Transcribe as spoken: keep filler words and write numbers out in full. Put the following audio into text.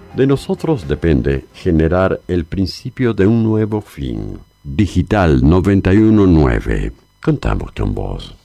De nosotros depende generar el principio de un nuevo fin. Digital noventa y uno punto nueve. Contamos con vos.